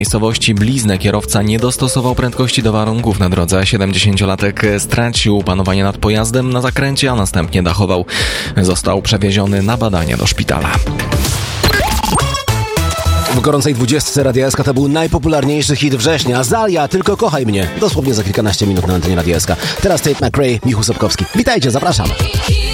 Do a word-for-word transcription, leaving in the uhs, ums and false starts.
miejscowości Blizne kierowca nie dostosował prędkości do warunków na drodze. siedemdziesięciolatek stracił panowanie nad pojazdem na zakręcie, a następnie dachował. Został przewieziony na badania do szpitala. W gorącej dwudziestce Radia S K to był najpopularniejszy hit września. Azalia, Tylko kochaj mnie. Dosłownie za kilkanaście minut na antenie Radia S K. Teraz Tate McRae, Michał Sobkowski. Witajcie, zapraszam.